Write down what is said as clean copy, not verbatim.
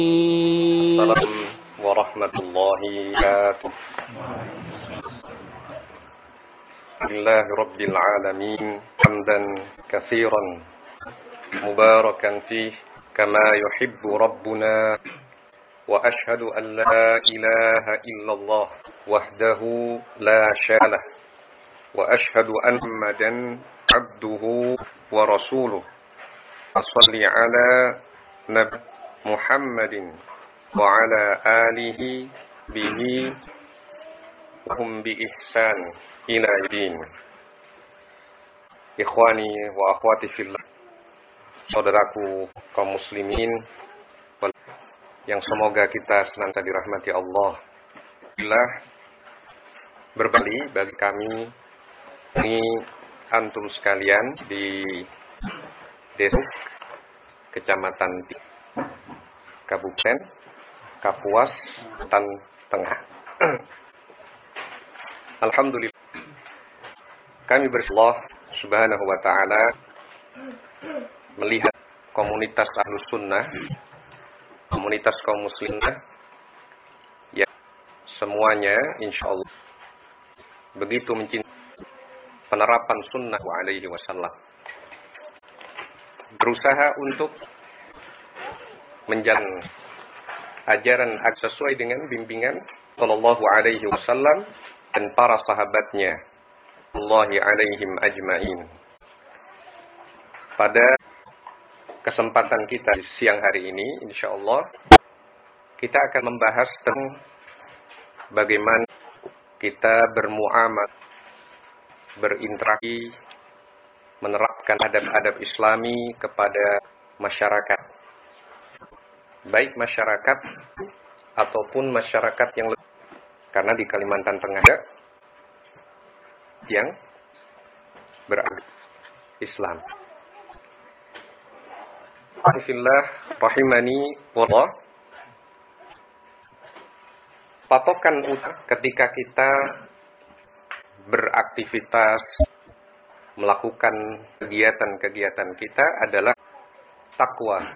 Assalamualaikum warahmatullahi wabarakatuh. Alhamdulillahi rabbil alamin hamdan katsiran mubarakan fih kama yuhibbu rabbuna wa ashhadu an la ilaha illallah wahdahu la syarika lah wa ashhadu anna Muhammadan abduhu wa rasuluh. Shalli ala nabi Muhammadin wa ala alihi bihi wa hum bi ihsan ila yaumil. Ikhwani wa akhwati fillah, saudaraku kaum muslimin yang semoga kita senantiasa dirahmati Allah. Bila berbagi bagi kami ini antum sekalian di desa Kecamatan Kabupaten Kapuas Tengah. Alhamdulillah kami bersyukur Subhanahu wa ta'ala melihat komunitas Ahlus Sunnah, komunitas kaum muslimah yang semuanya insyaallah begitu mencintai penerapan sunnah alaihi wasallam, berusaha untuk menjalankan ajaran sesuai dengan bimbingan sallallahu alaihi wasallam dan para sahabatnya Allahi alaihim ajma'in. Pada kesempatan kita di siang hari ini insyaallah kita akan membahas tentang bagaimana kita bermuamalah, berinteraksi, menerapkan adab-adab Islami kepada masyarakat, baik masyarakat ataupun masyarakat yang lebih, karena di Kalimantan Tengah yang beragama Islam. Alhamdulillah rahimani wallah. Patokan utama ketika kita beraktivitas, melakukan kegiatan-kegiatan kita adalah takwa.